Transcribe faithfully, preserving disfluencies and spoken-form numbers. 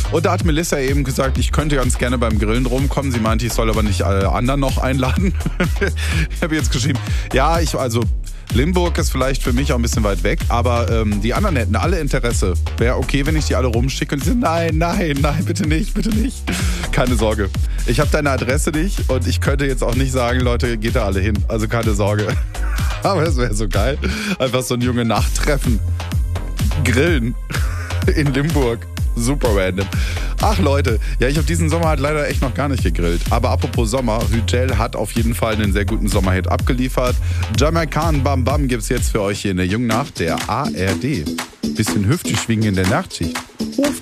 Und da hat Melissa eben gesagt, ich könnte ganz gerne beim Grillen rumkommen. Sie meinte, ich soll aber nicht alle anderen noch einladen. Ich habe jetzt geschrieben, ja, ich, also Limburg ist vielleicht für mich auch ein bisschen weit weg, aber ähm, die anderen hätten alle Interesse. Wäre okay, wenn ich die alle rumschicke und sie sagen, nein, nein, nein, bitte nicht, bitte nicht. Keine Sorge. Ich habe deine Adresse nicht und ich könnte jetzt auch nicht sagen, Leute, geht da alle hin. Also keine Sorge. Aber es wäre so geil. Einfach so ein junge Nachttreffen. Grillen in Limburg. Super random. Ach Leute, ja, ich habe diesen Sommer halt leider echt noch gar nicht gegrillt. Aber apropos Sommer, Hütel hat auf jeden Fall einen sehr guten Sommerhit abgeliefert. Jamaican Bam Bam gibt's jetzt für euch hier in der Jungnacht der A R D. Bisschen hüftig schwingen in der Nachtschicht.